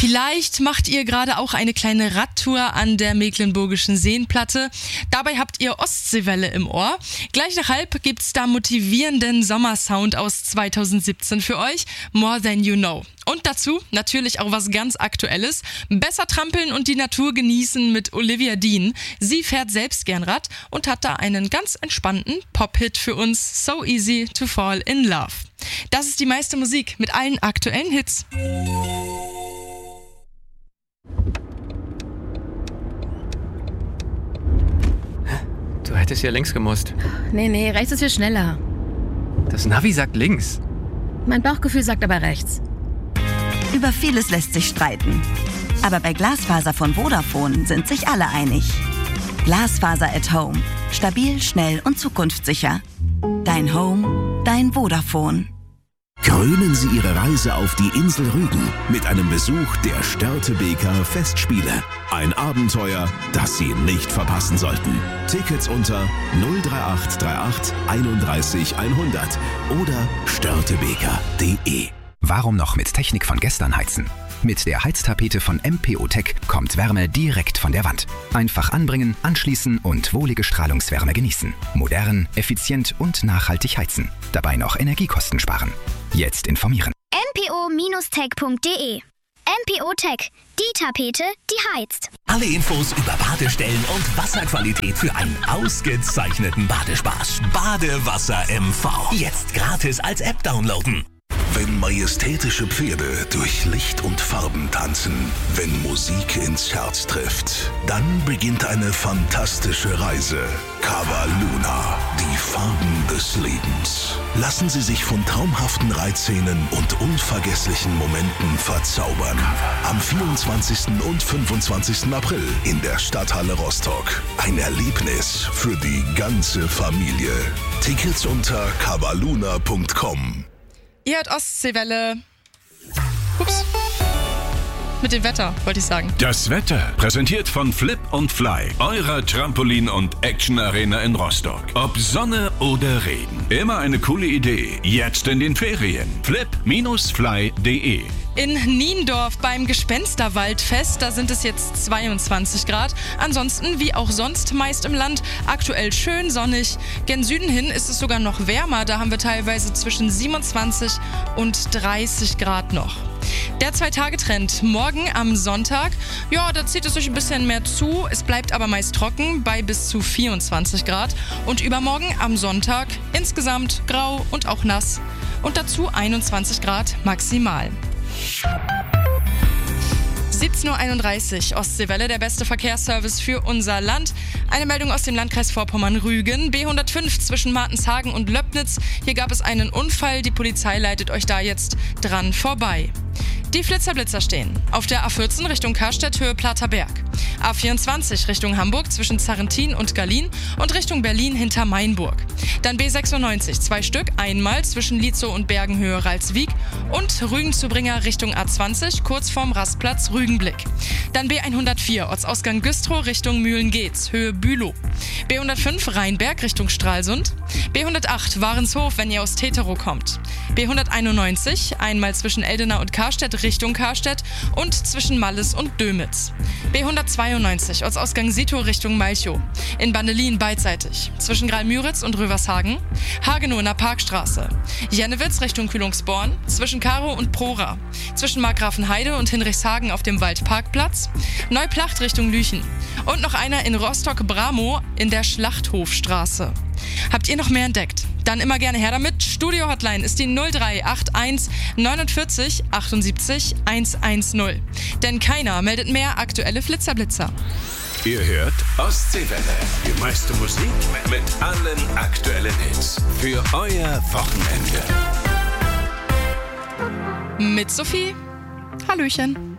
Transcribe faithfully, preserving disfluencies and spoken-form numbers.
Vielleicht macht ihr gerade auch eine kleine Radtour an der Mecklenburgischen Seenplatte. Dabei habt ihr Ostseewelle im Ohr. Gleich nach halb gibt's da motivierenden Sommersound aus zweitausendsiebzehn für euch. More Than You Know. Und dazu natürlich auch was ganz Aktuelles. Besser trampeln und die Natur genießen mit Olivia Dean. Sie fährt selbst gern Rad und hat da einen ganz entspannten Pop-Hit für uns. So Easy to Fall in Love. Das ist die meiste Musik mit allen aktuellen Hits. Du hättest ja links gemusst. Nee, nee, rechts ist viel schneller. Das Navi sagt links. Mein Bauchgefühl sagt aber rechts. Über vieles lässt sich streiten. Aber bei Glasfaser von Vodafone sind sich alle einig. Glasfaser at Home. Stabil, schnell und zukunftssicher. Dein Home, dein Vodafone. Krönen Sie Ihre Reise auf die Insel Rügen mit einem Besuch der Störtebeker Festspiele. Ein Abenteuer, das Sie nicht verpassen sollten. Tickets unter null drei acht drei acht einunddreißig hundert oder störtebeker punkt de. Warum noch mit Technik von gestern heizen? Mit der Heiztapete von M P O Tech kommt Wärme direkt von der Wand. Einfach anbringen, anschließen und wohlige Strahlungswärme genießen. Modern, effizient und nachhaltig heizen. Dabei noch Energiekosten sparen. Jetzt informieren. m p o Bindestrich tech punkt de. M P O Tech, die Tapete, die heizt. Alle Infos über Badestellen und Wasserqualität für einen ausgezeichneten Badespaß. Badewasser M V. Jetzt gratis als App downloaden. Wenn majestätische Pferde durch Licht und Farben tanzen, wenn Musik ins Herz trifft, dann beginnt eine fantastische Reise. Cava Luna, die Farben des Lebens. Lassen Sie sich von traumhaften Reitszenen und unvergesslichen Momenten verzaubern. Am vierundzwanzigsten und fünfundzwanzigsten April in der Stadthalle Rostock. Ein Erlebnis für die ganze Familie. Tickets unter cavaluna punkt com. Ihr hört Ostseewelle. Ups. Mit dem Wetter, wollte ich sagen. Das Wetter, präsentiert von Flip und Fly, eurer Trampolin- und Action-Arena in Rostock. Ob Sonne oder Regen, immer eine coole Idee. Jetzt in den Ferien. flip Bindestrich fly punkt de. In Niendorf beim Gespensterwaldfest, da sind es jetzt zweiundzwanzig Grad. Ansonsten, wie auch sonst meist im Land, aktuell schön sonnig. Gen Süden hin ist es sogar noch wärmer. Da haben wir teilweise zwischen siebenundzwanzig und dreißig Grad noch. Der Zwei-Tage-Trend morgen am Sonntag, ja, da zieht es sich ein bisschen mehr zu. Es bleibt aber meist trocken bei bis zu vierundzwanzig Grad. Und übermorgen am Sonntag insgesamt grau und auch nass. Und dazu einundzwanzig Grad maximal. siebzehn Uhr einunddreißig, Ostseewelle, der beste Verkehrsservice für unser Land. Eine Meldung aus dem Landkreis Vorpommern-Rügen. B hundertfünf zwischen Martenshagen und Löbnitz. Hier gab es einen Unfall. Die Polizei leitet euch da jetzt dran vorbei. Die Flitzer-Blitzer stehen. Auf der A vierzehn Richtung Karstedt, Höhe Platterberg. A vierundzwanzig Richtung Hamburg zwischen Zarrentin und Gallien und Richtung Berlin hinter Mainburg. Dann B sechsundneunzig, zwei Stück, einmal zwischen Lietzow und Bergen Höhe Ralswiek und Rügen-Zubringer Richtung A zwanzig, kurz vorm Rastplatz Rügenblick. Dann B hundertvier, Ortsausgang Güstrow Richtung Mühlen-Geetz, Höhe Bülow. B hundertfünf, Rheinberg Richtung Stralsund. B hundertacht, Warenshof, wenn ihr aus Teterow kommt. B hunderteinundneunzig, einmal zwischen Eldena und Karstedt Richtung Karstedt und zwischen Malles und Dömitz. B hundertzweiundneunzig, Ortsausgang Sitow Richtung Malchow. In Bandelin beidseitig. Zwischen Graal-Müritz und Rövershagen. Hagenow in der Parkstraße. Jennewitz Richtung Kühlungsborn. Zwischen Karow und Prora. Zwischen Markgrafenheide und Hinrichshagen auf dem Waldparkplatz. Neuplacht Richtung Lüchen. Und noch einer in Rostock-Bramow in der Schlachthofstraße. Habt ihr noch mehr entdeckt? Dann immer gerne her damit. Studio-Hotline ist die null drei acht eins neunundvierzig achtundsiebzig hundertzehn. Denn keiner meldet mehr aktuelle Flitzerblitzer. Ihr hört Ostseewelle. Die meiste Musik mit allen aktuellen Hits. Für euer Wochenende. Mit Sophie. Hallöchen.